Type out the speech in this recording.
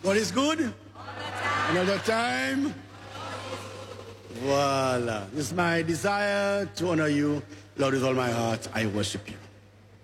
God is good? Another time? Voila. It's my desire to honor you. Lord, with all my heart, I worship you.